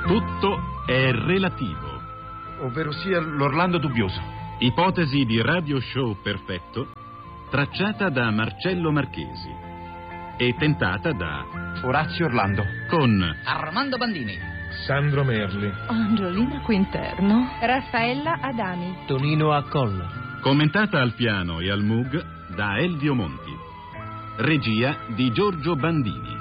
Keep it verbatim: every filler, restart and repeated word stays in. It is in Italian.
Tutto è relativo. Ovvero sia l'Orlando dubbioso. Ipotesi di radio show perfetto, tracciata da Marcello Marchesi e tentata da Orazio Orlando con Armando Bandini, Sandro Merli, Angiolina Quinterno, Raffaella Adami, Tonino Accolla. commentata al piano e al Moog da Elvio Monti. Regia di Giorgio Bandini.